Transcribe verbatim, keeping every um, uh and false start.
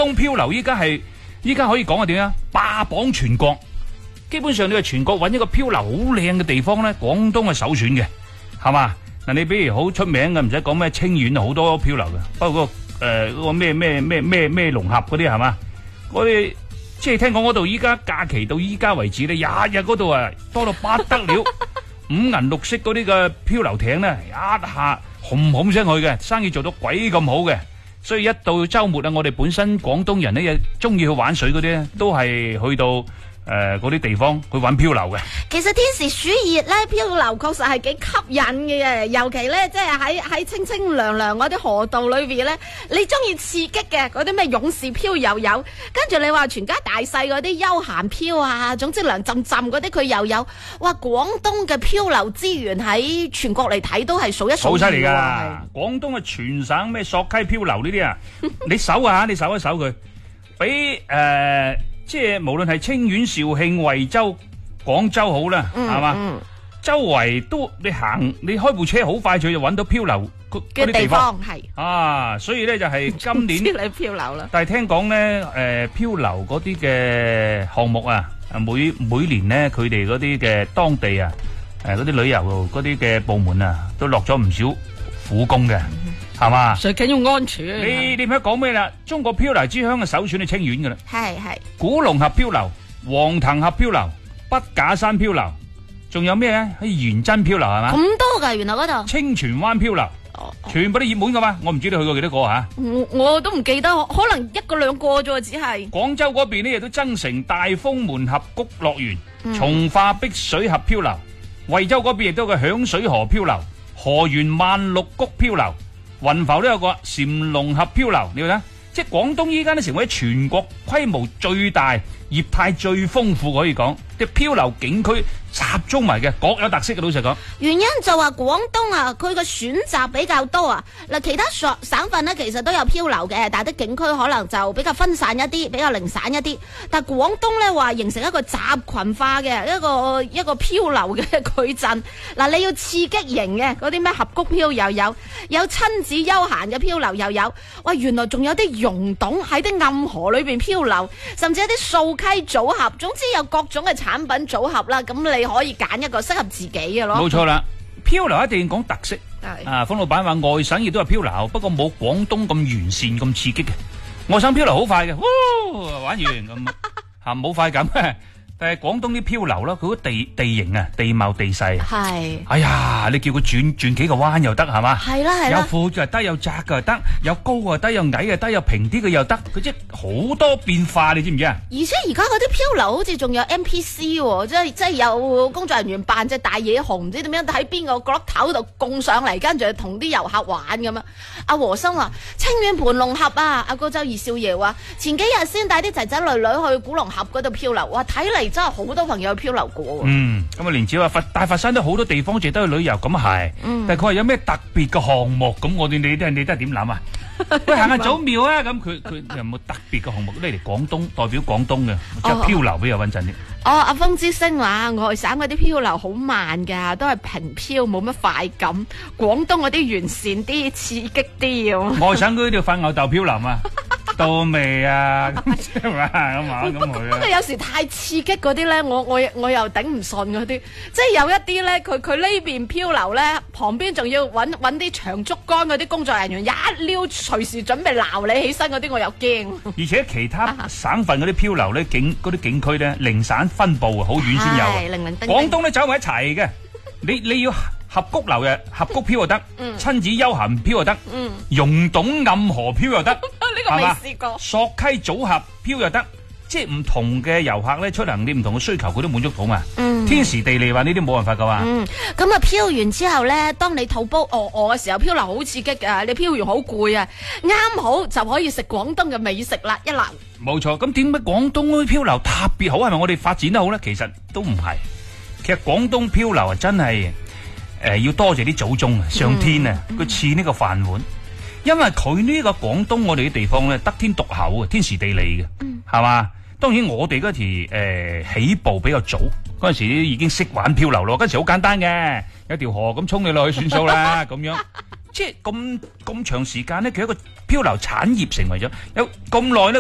東漂流依家係依家可以講係點啊？霸榜全國，基本上你係全國揾一個漂流好靚嘅地方咧，廣東係首選嘅，係嘛？嗱，你比如好出名嘅，唔使講咩清遠好多漂流嘅，包括誒嗰個咩咩咩咩咩龍峽嗰啲係嘛？嗰啲即係聽講嗰度依家假期到依家為止咧，日日嗰度啊多到不得了，五銀六色嗰啲嘅漂流艇咧，一下轟轟聲去嘅，生意做到鬼咁好嘅。所以一到周末啊，我哋本身廣東人咧，中意去玩水嗰啲咧，都係去到誒嗰啲地方去玩漂流嘅。 其實天時暑熱咧，漂流確實係幾吸引嘅，尤其咧即係喺喺清清涼涼嗰啲河道裏邊咧，你中意刺激嘅嗰啲咩勇士漂又有，跟住你話全家大細嗰啲休閒漂啊，總之涼浸浸嗰啲佢又有。哇！廣東嘅漂流資源喺全國嚟睇都係數一數二。 好犀利㗎！廣東嘅全省咩索溪漂流呢啲啊，你搜下，你搜一搜佢，比誒。即係無論係清遠、肇慶、惠州、廣州好啦，係嘛、嗯？周圍都你行，你開部車好快脆就揾到漂流嘅地方係啊，所以咧就係今年知你漂流啦。 但係聽講咧，誒、呃、漂流嗰啲嘅項目啊，每每年咧佢哋嗰啲嘅當地啊，誒嗰啲旅遊嗰啲嘅部門啊，都落咗唔少苦功嘅。嗯係嘛？最緊要安全。你你唔使講咩啦？中國漂流之鄉嘅首選係清遠噶啦。係係。古龍峽漂流、黃騰峽漂流、筆架山漂流，仲有咩咧？喺元真漂流係嘛？咁多噶，原來嗰度。清泉灣漂流，哦、全部都熱門噶嘛？我唔知你去過幾多個吓。我我都唔記得，可能一個兩個啫，只係。廣州嗰邊呢，亦都增城大豐門峽谷樂園、嗯、從化碧水峽漂流，惠州嗰邊亦都有個響水河漂流、河源萬綠谷漂流。雲浮都有個禪龍峽漂流，你睇，即係廣東依家都成為全國規模最大、業態最豐富，可以講，即係漂流景區集中埋嘅，各有特色嘅。老實講，原因就話廣東啊，佢個選擇比較多啊。嗱，其他省省份呢，其實都有漂流嘅，但係啲景區可能就比較分散一啲，比較零散一啲。但係廣東咧話形成一個集群化嘅一個一個漂流嘅矩陣。嗱，你要刺激型嘅嗰啲咩峽谷漂又有，有親子休閒嘅漂流又有。喂，原來仲有啲溶洞喺啲暗河裏邊漂流，甚至一啲掃溪組合，總之有各種嘅產品組合啦。咁你可以揀一個適合自己嘅咯。冇錯啦，漂流一定要講特色。啊，方老闆話外省亦都係漂流，不過冇廣東咁完善咁刺激嘅。外省漂流好快嘅，玩完咁吓冇快感。但係廣東啲漂流啦，佢個地地形啊，地貌地勢係，哎呀，你叫佢轉轉幾個彎又得係嘛？係啦係啦，有闊就得，有窄嘅又得，有高啊得，有矮啊得，有平啲嘅又得，佢即係好多變化，你知唔知啊？而且而家嗰啲漂流好似仲有 N P C， 即係即係有工作人員扮隻大野熊，唔知點樣喺邊個角落頭度供上嚟，跟住同啲遊客玩咁啊！阿和生話清遠盤龍峽啊，阿高州二少爺話前幾日先帶啲仔仔女女去古龍峽嗰度漂流，哇睇嚟真係好多朋友漂流過。嗯，咁啊，連子話佛大佛山都好多地方值得去旅遊，咁係。嗯，但係佢話有咩特別嘅項目，咁我哋你都係你都係點諗啊？喂，行下祖廟啊！咁佢佢有冇特別嘅項目？你嚟廣東代表廣東嘅，即係漂流比較穩陣啲。哦，阿風之星話外省嗰啲漂流好慢噶，都係平漂，冇乜快感。廣東嗰啲完善啲，刺激啲。外省嗰啲叫發吽哣漂流啊！到未啊？咁係嘛？咁啊咁去啊！不過有時太刺激嗰啲咧，我我我又頂唔順嗰啲，即係有一啲咧，佢佢呢邊漂流咧，旁邊仲要揾揾啲長竹竿嗰啲工作人員一撩，隨時準備撈你起身嗰啲，我又驚。而且其他省份嗰啲漂流咧，景嗰啲景區咧，零散分佈啊，好遠先有。係零零丁丁。廣東咧走埋一齊嘅，你你要。峽谷流嘅峽谷漂又得，嗯、親子休閒漂又得，嗯、溶洞暗河漂又得，呢個未試過。索溪組合漂又得，即係唔同嘅遊客咧出行啲唔同嘅需求，佢都滿足到嘛。嗯、天時地利話呢啲冇辦法噶嘛。咁啊、嗯、漂完之後咧，當你肚煲餓餓嘅時候，漂流好刺激噶，你漂完好攰啊，啱好就可以食廣東嘅美食啦，一流。冇錯，咁點解廣東嗰啲漂流特別好？係咪我哋發展得好咧？其實都唔係，其實廣東漂流啊真係。誒、呃，要多謝啲祖宗啊，上天啊，佢賜呢個飯碗，因為佢呢個廣東我哋啲地方咧，得天獨厚啊，天時地利嘅，係嘛、嗯？當然我哋嗰時誒起步比較早，嗰陣時已經識玩漂流咯，嗰陣時好簡單嘅，有條河咁沖你落去算數啦，咁樣，即係咁咁長時間咧，佢一個漂流產業成為咗有咁耐咧。